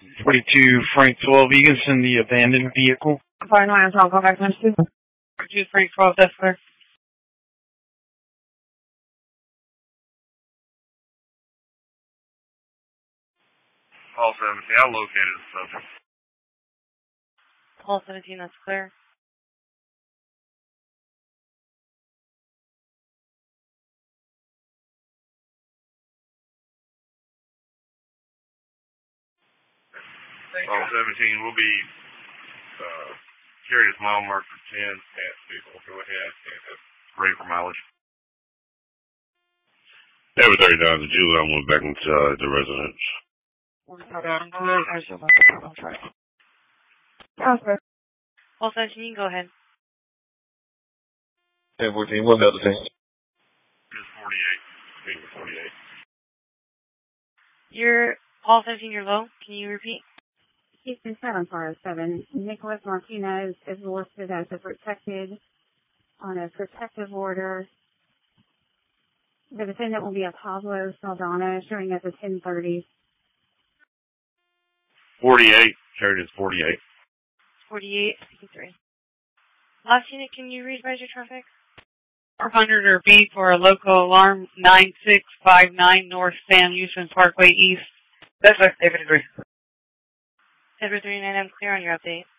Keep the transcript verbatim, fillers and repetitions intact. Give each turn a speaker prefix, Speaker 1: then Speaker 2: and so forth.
Speaker 1: forty-two Frank twelve, you can send the abandoned vehicle.
Speaker 2: Fine, I'll go back to two. forty-two Frank twelve, that's clear.
Speaker 3: Paul seventeen, I located the subject.
Speaker 2: Paul seventeen, that's clear.
Speaker 3: Paul seventeen will be uh, curious mile marker ten at vehicle. Go ahead and ready for mileage.
Speaker 4: Every thirty thousand Julie, I went back inside the residence.
Speaker 2: Paul seventeen, go ahead.
Speaker 5: ten fourteen, what about the thing?
Speaker 3: It's forty-eight. Vehicle forty-eight.
Speaker 2: You're, Paul seventeen, you're low. Can you repeat?
Speaker 6: Houston seven five seven. Nicholas Martinez is listed as a protected, on a protective order. The defendant will be a Pablo Saldana, showing as a ten thirty.
Speaker 3: forty-eight. Carried as forty-eight.
Speaker 2: forty-eight, fifty-three. Last unit, can you read your traffic? four hundred or B for a local alarm nine six five nine North Sam Houston Parkway East.
Speaker 7: That's right, fifty-three.
Speaker 2: fifty-three, nine, I'm clear on your update.